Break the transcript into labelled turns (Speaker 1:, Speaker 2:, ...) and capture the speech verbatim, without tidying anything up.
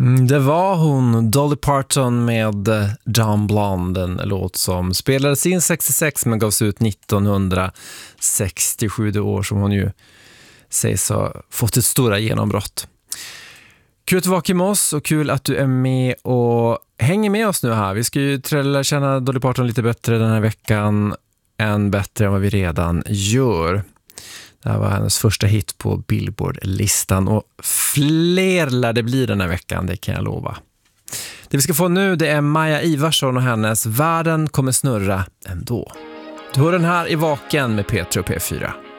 Speaker 1: Mm, det var hon, Dolly Parton med Dumb Blonde, en låt som spelades in sextiosex men gavs ut nittonhundrasextiosju, det år som hon ju sägs ha fått ett stora genombrott. Kul att du var med oss och kul att du är med och hänger med oss nu här. Vi ska ju lära känna Dolly Parton lite bättre den här veckan, än bättre än vad vi redan gör. Det här var hennes första hit på Billboard-listan och fler lär det bli den här veckan, det kan jag lova. Det vi ska få nu, det är Maja Ivarsson och hennes Världen kommer snurra ändå. Du hör den här i Vaken med P tre och P fyra.